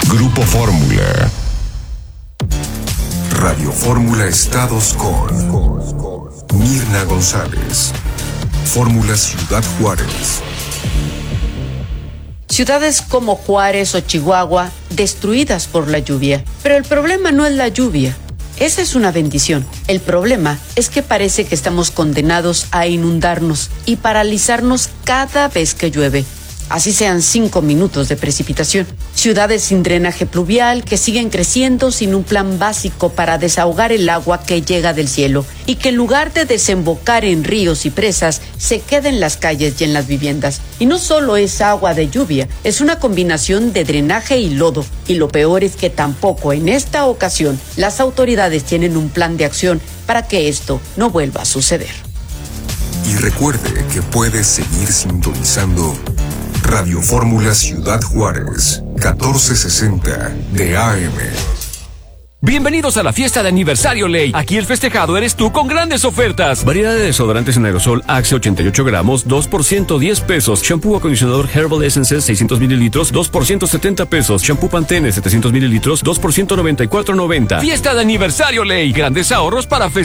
Grupo Fórmula. Radio Fórmula Estados con Mirna González. Fórmula Ciudad Juárez. Ciudades como Juárez o Chihuahua destruidas por la lluvia. Pero el problema no es la lluvia. Esa es una bendición. El problema es que parece que estamos condenados a inundarnos y paralizarnos cada vez que llueve. Así sean 5 minutos de precipitación. Ciudades sin drenaje pluvial que siguen creciendo sin un plan básico para desahogar el agua que llega del cielo y que en lugar de desembocar en ríos y presas, se queda en las calles y en las viviendas. Y no solo es agua de lluvia, es una combinación de drenaje y lodo. Y lo peor es que tampoco en esta ocasión las autoridades tienen un plan de acción para que esto no vuelva a suceder. Y recuerde que puede seguir sintonizando Radio Fórmula Ciudad Juárez, 1460 de AM. Bienvenidos a la fiesta de aniversario Ley. Aquí el festejado eres tú con grandes ofertas. Variedad de desodorantes en aerosol Axe 88 gramos, 2 por 110 pesos. Shampoo acondicionador Herbal Essences 600 mililitros, 2 por 170 pesos. Shampoo Pantene 700 mililitros, 2 por 194.90. Fiesta de aniversario Ley. Grandes ahorros para festejar.